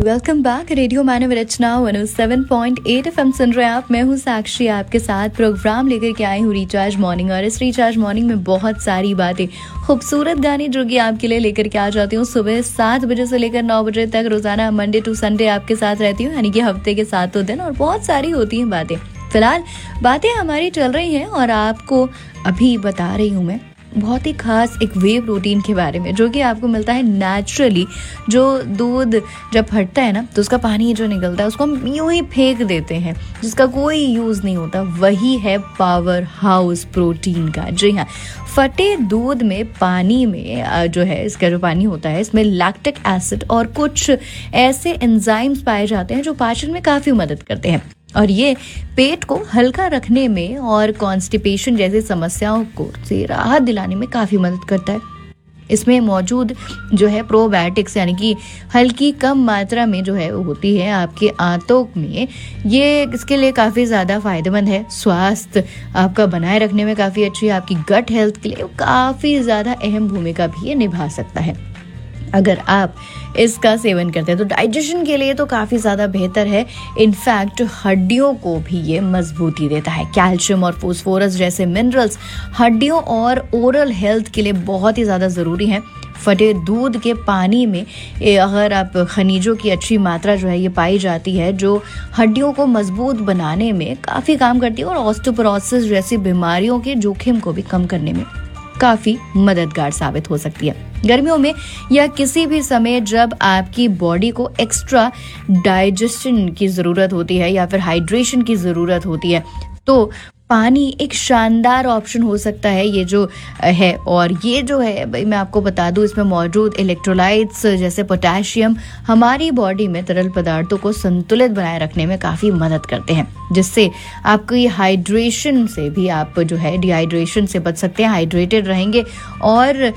Welcome back. Radio मानव रचना 107.8 FM सुन रहे हैं आप। मैं हूँ साक्षी, आपके साथ प्रोग्राम लेकर के आई हूँ रिचार्ज मॉर्निंग। और इस रिचार्ज मॉर्निंग में बहुत सारी बातें, खूबसूरत गाने जो कि आपके लिए लेकर के आ जाती हूँ। सुबह 7 बजे से लेकर 9 बजे तक रोजाना मंडे टू संडे आपके साथ रहती हूँ, यानी कि हफ्ते के 7 दिन। और बहुत सारी होती हैं बातें। फिलहाल बातें हमारी चल रही हैं और आपको अभी बता रही हूँ मैं बहुत ही खास एक वे प्रोटीन के बारे में, जो कि आपको मिलता है नेचुरली। जो दूध जब फटता है ना, तो उसका पानी जो निकलता है उसको हम यूं ही फेंक देते हैं, जिसका कोई यूज नहीं होता। वही है पावर हाउस प्रोटीन का। जी हाँ, फटे दूध में पानी में जो है, इसका जो पानी होता है, इसमें लैक्टिक एसिड और कुछ ऐसे एंजाइम्स पाए जाते हैं जो पाचन में काफी मदद करते हैं। और ये पेट को हल्का रखने में और कॉन्स्टिपेशन जैसी समस्याओं को से राहत दिलाने में काफ़ी मदद करता है। इसमें मौजूद जो है प्रोबायोटिक्स, यानी कि हल्की कम मात्रा में जो है वो होती है आपके आंतों में, ये इसके लिए काफ़ी ज़्यादा फायदेमंद है। स्वास्थ्य आपका बनाए रखने में काफ़ी अच्छी है। आपकी गट हेल्थ के लिए काफ़ी ज़्यादा अहम भूमिका भी ये निभा सकता है। अगर आप इसका सेवन करते हैं तो डाइजेशन के लिए तो काफ़ी ज़्यादा बेहतर है। इनफैक्ट हड्डियों को भी ये मजबूती देता है। कैल्शियम और फोस्फोरस जैसे मिनरल्स हड्डियों और ओरल हेल्थ के लिए बहुत ही ज़्यादा ज़रूरी हैं। फटे दूध के पानी में अगर आप खनिजों की अच्छी मात्रा जो है ये पाई जाती है, जो हड्डियों को मजबूत बनाने में काफ़ी काम करती है और ऑस्टियोपोरोसिस जैसी बीमारियों के जोखिम को भी कम करने में काफ़ी मददगार साबित हो सकती है। गर्मियों में या किसी भी समय जब आपकी बॉडी को एक्स्ट्रा डाइजेशन की ज़रूरत होती है या फिर हाइड्रेशन की ज़रूरत होती है, तो पानी एक शानदार ऑप्शन हो सकता है ये जो है। और ये जो है भाई, मैं आपको बता दूं, इसमें मौजूद इलेक्ट्रोलाइट्स जैसे पोटेशियम हमारी बॉडी में तरल पदार्थों को संतुलित बनाए रखने में काफ़ी मदद करते हैं, जिससे आपकी हाइड्रेशन से भी आप जो है डिहाइड्रेशन से बच सकते हैं, हाइड्रेटेड रहेंगे। और